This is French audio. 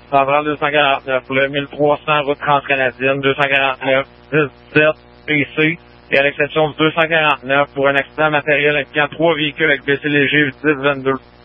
Centrale 249, pour le 1300 route transcanadienne, 249, 1017 PC. Et à l'exception du 249 pour un accident matériel impliquant 3 véhicules avec blessés légers 1022.